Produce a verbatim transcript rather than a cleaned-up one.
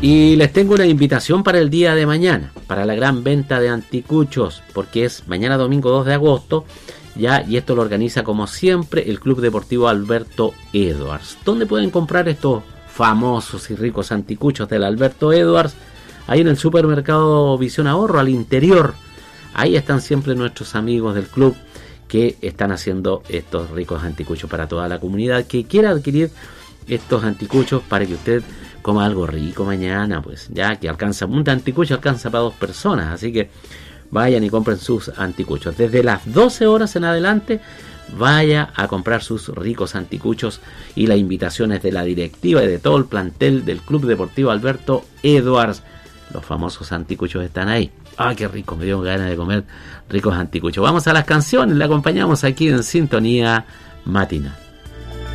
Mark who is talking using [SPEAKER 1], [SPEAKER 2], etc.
[SPEAKER 1] Y les tengo una invitación para el día de mañana, para la gran venta de anticuchos, porque es mañana domingo dos de agosto, ya, y esto lo organiza como siempre el Club Deportivo Alberto Edwards. ¿Dónde pueden comprar estos famosos y ricos anticuchos del Alberto Edwards? Ahí en el supermercado Visión Ahorro, al interior. Ahí están siempre nuestros amigos del club que están haciendo estos ricos anticuchos para toda la comunidad que quiera adquirir estos anticuchos para que usted coma algo rico mañana, pues ya que alcanza, un anticucho alcanza para dos personas, así que vayan y compren sus anticuchos. Desde las doce horas en adelante, vaya a comprar sus ricos anticuchos, y la invitación es de la directiva y de todo el plantel del Club Deportivo Alberto Edwards. Los famosos anticuchos están ahí. ¡Ah, qué rico! Me dio ganas de comer ricos anticuchos. Vamos a las canciones, le acompañamos aquí en Sintonía Matinal.